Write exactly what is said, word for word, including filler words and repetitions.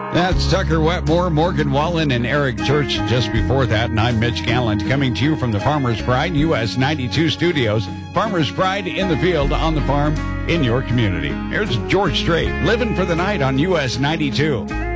That's Tucker Wetmore, Morgan Wallen, and Eric Church just before that. And I'm Mitch Gallant coming to you from the Farmers Pride U S ninety-two studios. Farmers Pride in the field, on the farm, in your community. Here's George Strait, Living for the Night on U S ninety-two.